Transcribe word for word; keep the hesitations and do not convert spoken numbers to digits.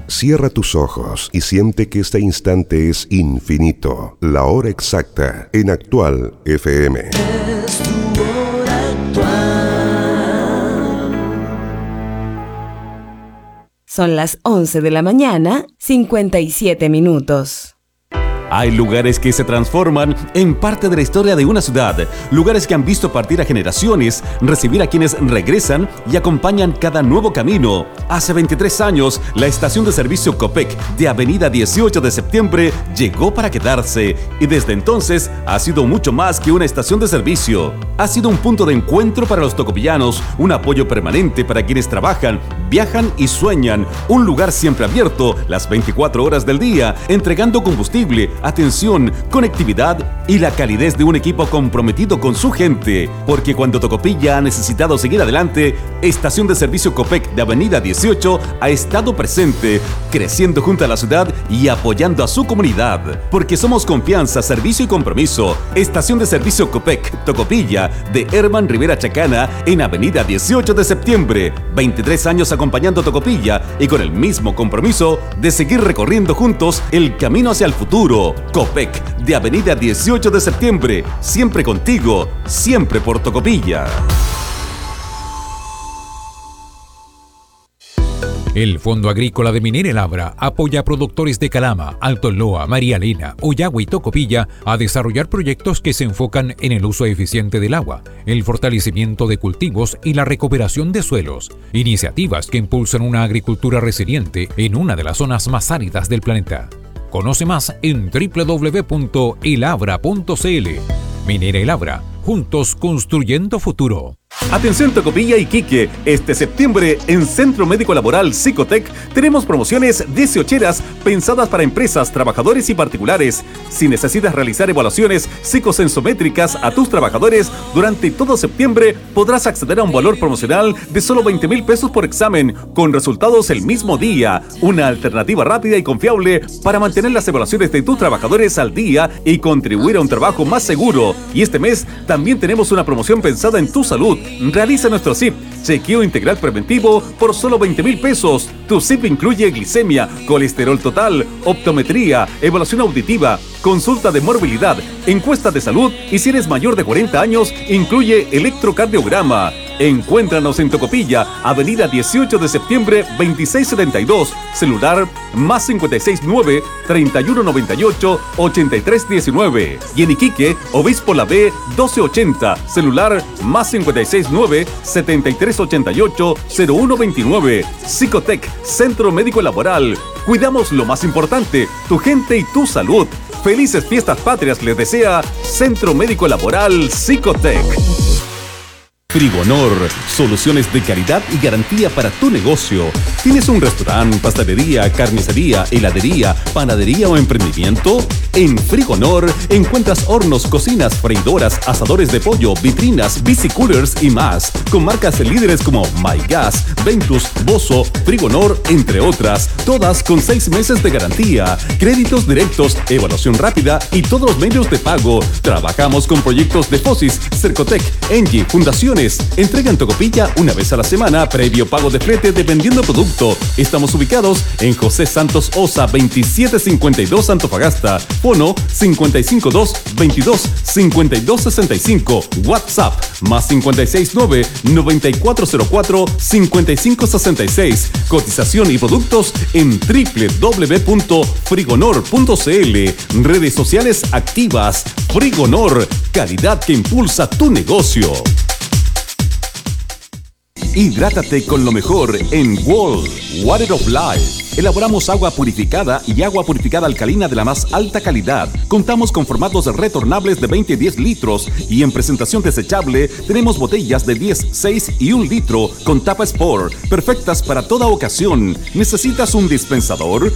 Cierra tus ojos y siente que este instante es infinito. La hora exacta en Actual F M. Es tu hora actual. Son las once de la mañana, cincuenta y siete minutos. Hay lugares que se transforman en parte de la historia de una ciudad, lugares que han visto partir a generaciones, recibir a quienes regresan y acompañan cada nuevo camino. Hace veintitrés años, la estación de servicio Copec de Avenida dieciocho de septiembre llegó para quedarse y desde entonces ha sido mucho más que una estación de servicio. Ha sido un punto de encuentro para los tocopillanos, un apoyo permanente para quienes trabajan, viajan y sueñan, un lugar siempre abierto las veinticuatro horas del día, entregando combustible, atención, conectividad y la calidez de un equipo comprometido con su gente. Porque cuando Tocopilla ha necesitado seguir adelante, Estación de Servicio Copec de Avenida dieciocho ha estado presente, creciendo junto a la ciudad y apoyando a su comunidad. Porque somos confianza, servicio y compromiso. Estación de Servicio Copec, Tocopilla, de Herman Rivera Chacana, en Avenida dieciocho de septiembre. veintitrés años acompañando a Tocopilla y con el mismo compromiso de seguir recorriendo juntos el camino hacia el futuro. Copec, de Avenida dieciocho de septiembre, siempre contigo, siempre por Tocopilla. El Fondo Agrícola de Minera El Abra apoya a productores de Calama, Alto Loa, María Elena, Ollagua y Tocopilla a desarrollar proyectos que se enfocan en el uso eficiente del agua, el fortalecimiento de cultivos y la recuperación de suelos. Iniciativas que impulsan una agricultura resiliente en una de las zonas más áridas del planeta. Conoce más en doble u doble u doble u punto elabra punto c l. Minera El Abra, juntos construyendo futuro. Atención Tocopilla y Quique, este septiembre en Centro Médico Laboral Psicotec tenemos promociones dieciocheras pensadas para empresas, trabajadores y particulares. Si necesitas realizar evaluaciones psicosensométricas a tus trabajadores durante todo septiembre, podrás acceder a un valor promocional de solo veinte mil pesos por examen, con resultados el mismo día. Una alternativa rápida y confiable para mantener las evaluaciones de tus trabajadores al día y contribuir a un trabajo más seguro. Y este mes también tenemos una promoción pensada en tu salud. Realiza nuestro S I P, chequeo integral preventivo, por solo veinte mil pesos. Tu S I P incluye glicemia, colesterol total, optometría, evaluación auditiva, consulta de morbilidad, encuesta de salud y si eres mayor de cuarenta años, incluye electrocardiograma. Encuéntranos en Tocopilla, Avenida dieciocho de septiembre, veintiséis setenta y dos, celular más cincuenta y seis nueve, treinta y uno noventa y ocho, ochenta y tres diecinueve. Y en Iquique, Obispo La B, doce ochenta, celular más cincuenta y seis nueve, setenta y tres ochenta y ocho, cero uno veintinueve. Psicotec, Centro Médico Laboral. Cuidamos lo más importante, tu gente y tu salud. Felices fiestas patrias les desea Centro Médico Laboral Psicotec. Frigonor, soluciones de calidad y garantía para tu negocio. ¿Tienes un restaurante, pastelería, carnicería, heladería, panadería o emprendimiento? En Frigonor encuentras hornos, cocinas, freidoras, asadores de pollo, vitrinas, bicicoolers y más, con marcas líderes como MyGas, Ventus, Bosso, Frigonor, entre otras, todas con seis meses de garantía, créditos directos, evaluación rápida y todos los medios de pago. Trabajamos con proyectos de Fosis, Cercotec, Engie, Fundaciones. Entrega en Tocopilla una vez a la semana, previo pago de flete dependiendo producto. Estamos ubicados en José Santos Osa veintisiete cincuenta y dos Antofagasta. Fono cincuenta y cinco dos veintidós cincuenta y dos sesenta y cinco. WhatsApp más cincuenta y seis nueve noventa y cuatro cero cuatro cincuenta y cinco sesenta y seis. Cotización y productos en doble u doble u doble u punto frigonor punto c l. Redes sociales activas. Frigonor, calidad que impulsa tu negocio. Hidrátate con lo mejor en World Water of Life. Elaboramos agua purificada y agua purificada alcalina de la más alta calidad. Contamos con formatos retornables de veinte y diez litros y en presentación desechable tenemos botellas de diez, seis y un litro con tapa Sport, perfectas para toda ocasión. ¿Necesitas un dispensador?